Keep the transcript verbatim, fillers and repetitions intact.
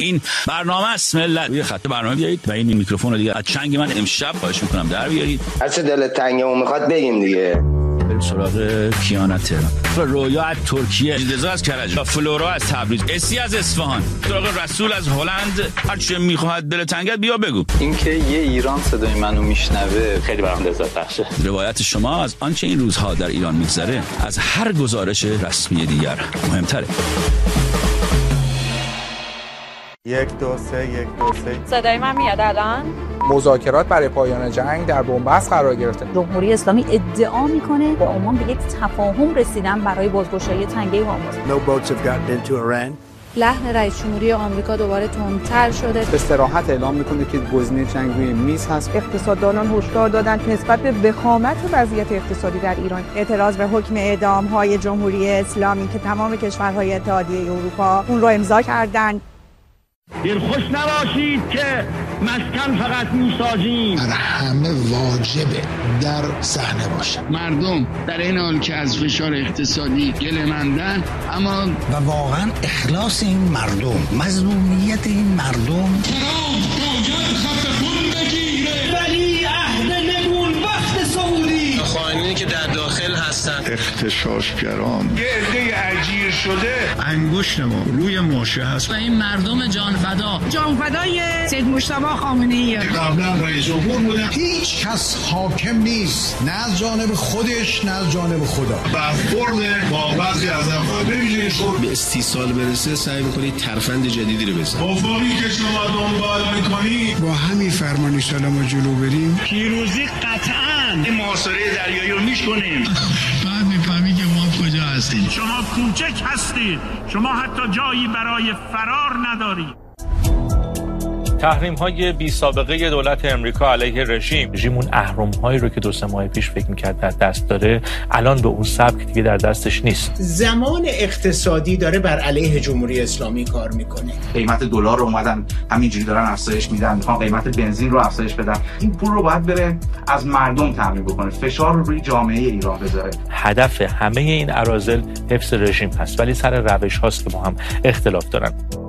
این برنامه است ملت. روی خط برنامه بیایید و این میکروفون رو دیگه از چنگ من امشب خواهش میکنم در بیارید. هر چه دلت تنگه میخواد بگیم دیگه. بریم سراغ کیانا تهران، رویا از ترکیه، رضا از کرج، فلورا از تبریز، اسی از اصفهان، سراغ رسول از هلند. هر چه میخواد دل تنگت بیا بگو. اینکه یه ایران صدای منو میشنوه خیلی برام لذت بخشه. روایت شما از آنچه این روزها در ایران میگذره از هر گزارش رسمی دیگر مهمتره. یک دو سه یک دو سه. صدای من میاد الان؟ مذاکرات برای پایان جنگ در بنبست قرار گرفته. جمهوری اسلامی ادعا میکنه با عمان به یک تفاهم رسیدن برای بازگشایی تنگه هرمز. No boats have gotten into Iran. لحن رئیس جمهوری آمریکا دوباره تندتر شده. به صراحت اعلام میکنه که گزینه جنگ روی میز هست. اقتصاددانان هشدار دادند نسبت به وخامت وضعیت اقتصادی در ایران اعتراض به حکم اعدام‌های جمهوری اسلامی که تمام کشورهای اتحادیه اروپا اون رو امضا کردند. دلخوش نباشید که مسکن فقط میسازیم. بر همه واجبه در صحنه باشه. مردم در این حال که از فشار اقتصادی گله‌مندن، اما و واقعا اخلاص این مردم، مظلومیت این مردم ترام باید خط خون بگیره. ولی عهد نگون وقت سعودی خائنینی که در داخل هستن، اغتشاشگران، یه عده اجیر شده، انگشت ما روی ماشه هست و این مردم جانفدا جانفدای سید مجتبی خامنه‌ای قبلا رئیس جمهور بودن. هیچ کس حاکم نیست، نه از جانب خودش نه از جانب خدا. برخورد با بعضی از افراد ببینید به استیصال برسه سعی می‌کنید ترفند جدیدی رو بزنید. افقی که شما دنبال می‌کنید با همین فرمان سلام جلو بریم پیروزی قطعاً این محاصره دریایی رو می‌کنیم. بعد می‌فهمید که ما کجا هستیم. شما کوچک هستید، شما حتی جایی برای فرار ندارید. تحریم‌های بی سابقه دولت امریکا علیه رژیم، رژیم اون اهرم‌هایی رو که دو سه ماه پیش فکر می‌کرد در دست داره، الان به اون سبک دیگه در دستش نیست. زمان اقتصادی داره بر علیه جمهوری اسلامی کار میکنه. قیمت دلار رو اومدن همینجوری دارن افزایش میدن، میخوان قیمت بنزین رو افزایش بدن. این پول رو باید بره از مردم تامین بکنه، فشار رو روی جامعه ایران بذاره. هدف همه این اراذل حفظ رژیم هست، ولی سر روش هاست که با هم اختلاف دارن.